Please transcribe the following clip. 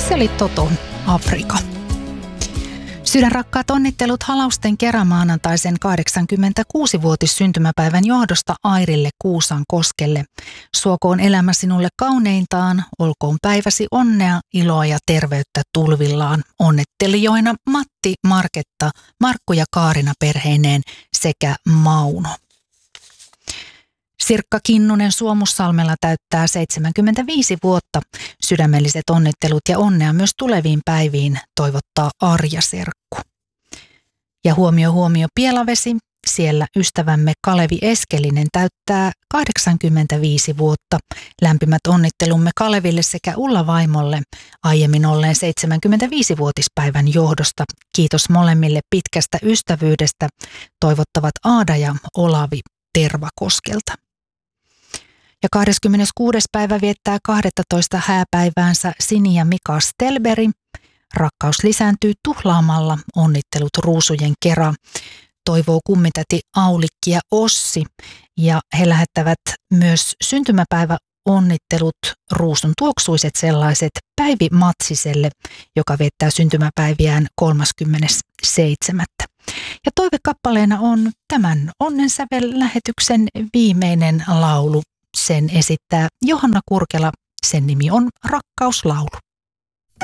Se oli Toto Afrika. Sydänrakkaat onnittelut Halausten kerämaanantaisen 86-vuotis syntymäpäivän johdosta Airille Kuusankoskelle. Suokoon elämä sinulle kauneintaan, olkoon päiväsi onnea, iloa ja terveyttä tulvillaan. Onnettelijoina Matti, Marketta, Markku ja Kaarina perheineen sekä Mauno. Sirkka Kinnunen Suomussalmella täyttää 75 vuotta. Sydämelliset onnittelut ja onnea myös tuleviin päiviin toivottaa Arja Serkku. Ja huomio Pielavesi, siellä ystävämme Kalevi Eskelinen täyttää 85 vuotta. Lämpimät onnittelumme Kaleville sekä Ulla vaimolle aiemmin olleen 75-vuotispäivän johdosta. Kiitos molemmille pitkästä ystävyydestä, toivottavat Aada ja Olavi Tervakoskelta. Ja 26. päivä viettää 12 hääpäiväänsä Sini ja Mika Stelberi. Rakkaus lisääntyy tuhlaamalla, onnittelut ruusujen kera. Toivoo kummitäti Aulikki ja Ossi. Ja he lähettävät myös syntymäpäiväonnittelut, ruusun tuoksuiset sellaiset, Päivi Matsiselle, joka viettää syntymäpäiviään 37. Ja toivekappaleena on tämän Onnensävel-lähetyksen viimeinen laulu. Sen esittää Johanna Kurkela. Sen nimi on Rakkauslaulu.